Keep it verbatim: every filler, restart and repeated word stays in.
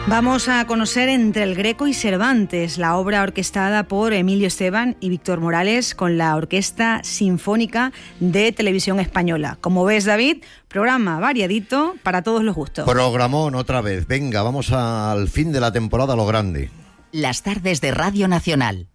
Vamos a conocer Entre el Greco y Cervantes, la obra orquestada por Emilio Esteban y Víctor Morales con la Orquesta Sinfónica de Televisión Española. Como ves, David, programa variadito para todos los gustos. Programón otra vez. Venga, vamos al fin de la temporada a lo grande. Las tardes de Radio Nacional.